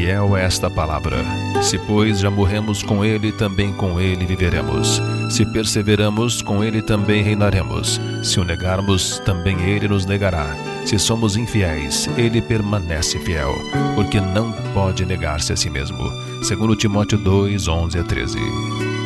fiel é esta palavra. Se, pois, já morremos com ele, também com ele viveremos. Se perseveramos, com ele também reinaremos. Se o negarmos, também ele nos negará. Se somos infiéis, ele permanece fiel, porque não pode negar-se a si mesmo. 2 Timóteo 2, 11 a 13.